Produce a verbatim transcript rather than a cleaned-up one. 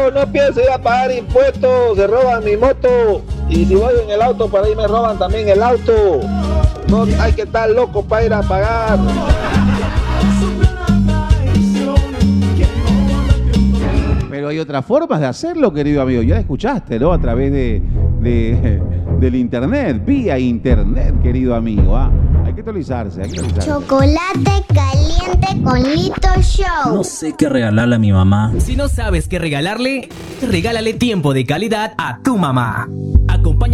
No pienso ir a pagar impuestos, se roban mi moto. Y si voy en el auto, por ahí me roban también el auto. No hay que estar loco para ir a pagar. Pero hay otras formas de hacerlo, querido amigo. Ya escuchaste, ¿no? A través de, de del internet, vía internet, querido amigo. ¿Ah? Hay que actualizarse, hay que actualizarse. Chocolate caliente con Lito Show. No sé qué regalarle a mi mamá. Si no sabes qué regalarle, regálale tiempo de calidad a tu mamá. Acompaña